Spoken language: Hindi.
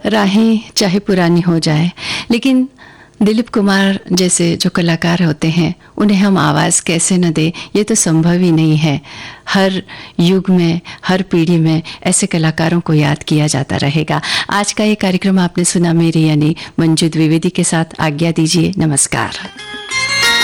राहें चाहे पुरानी हो जाए, लेकिन दिलीप कुमार जैसे जो कलाकार होते हैं उन्हें हम आवाज़ कैसे न दें, ये तो संभव ही नहीं है। हर युग में, हर पीढ़ी में ऐसे कलाकारों को याद किया जाता रहेगा। आज का ये कार्यक्रम आपने सुना मेरी यानी मंजू द्विवेदी के साथ। आज्ञा दीजिए, नमस्कार।